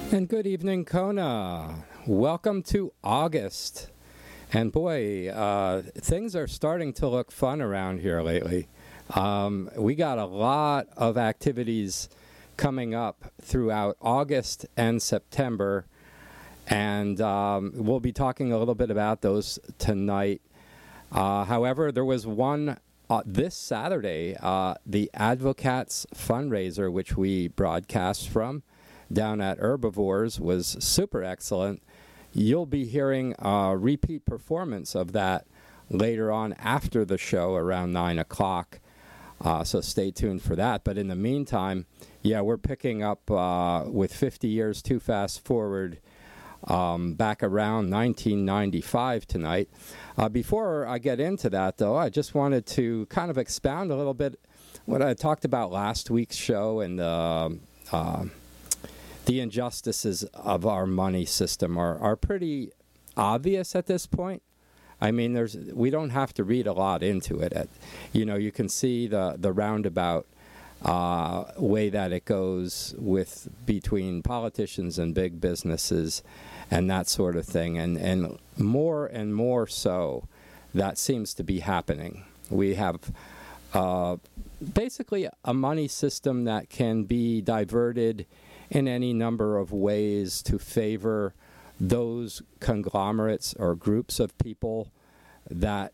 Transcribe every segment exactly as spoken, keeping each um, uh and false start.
And good evening, Kona. Welcome to August. And boy, uh, things are starting to look fun around here lately. Um, we got a lot of activities coming up throughout August and September. And um, we'll be talking a little bit about those tonight. Uh, however, there was one uh, this Saturday, uh, the Advocats fundraiser, which we broadcast from down at Herbivores, was super excellent. You'll be hearing a repeat performance of that later on after the show around nine o'clock. Uh, so stay tuned for that. But in the meantime, yeah, we're picking up uh, with fifty years Too Fast Forward um, back around nineteen ninety-five tonight. Uh, before I get into that, though, I just wanted to kind of expound a little bit what I talked about last week's show and uh, uh, the injustices of our money system are, are pretty obvious at this point. I mean, there's we don't have to read a lot into it. At, you know, you can see the, the roundabout uh, way that it goes with between politicians and big businesses and that sort of thing. And, and more and more so, that seems to be happening. We have uh, basically a money system that can be diverted in any number of ways to favor those conglomerates or groups of people that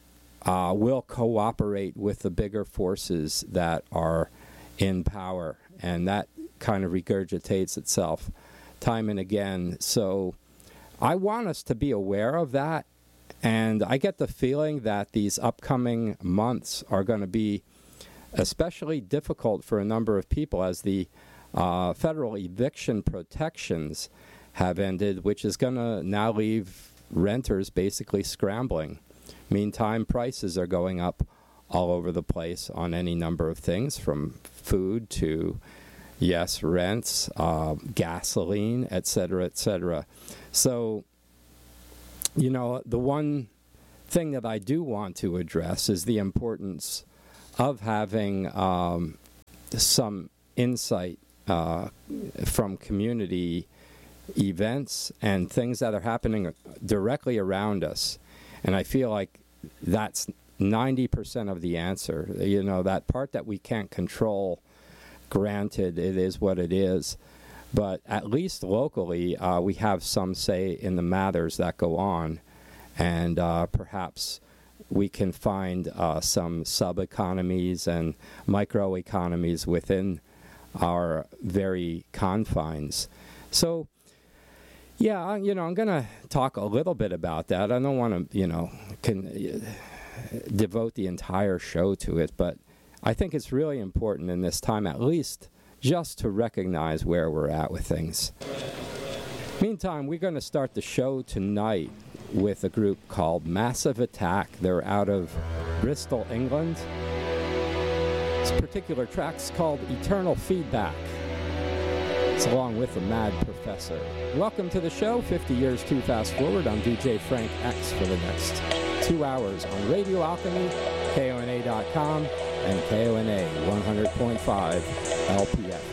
uh, will cooperate with the bigger forces that are in power. And that kind of regurgitates itself time and again. So I want us to be aware of that. And I get the feeling that these upcoming months are going to be especially difficult for a number of people as the Uh, federal eviction protections have ended, which is going to now leave renters basically scrambling. Meantime, prices are going up all over the place on any number of things, from food to, yes, rents, uh, gasoline, et cetera, et cetera. So, you know, the one thing that I do want to address is the importance of having um, some insight Uh, from community events and things that are happening directly around us. And I feel like that's ninety percent of the answer. You know, that part that we can't control, granted, it is what it is. But at least locally, uh, we have some say in the matters that go on. And uh, perhaps we can find uh, some sub-economies and micro-economies within our very confines. So, yeah, you know, I'm going to talk a little bit about that. I don't want to, you know, can uh, devote the entire show to it, but I think it's really important in this time, at least, just to recognize where we're at with things. Meantime, we're going to start the show tonight with a group called Massive Attack. They're out of Bristol, England. This particular track's called Eternal Feedback. It's along with the Mad Professor. Welcome to the show, fifty years Too Fast Forward. I'm D J Frank X for the next two hours on Radio Alchemy, K O N A dot com, and K O N A one hundred point five L P F.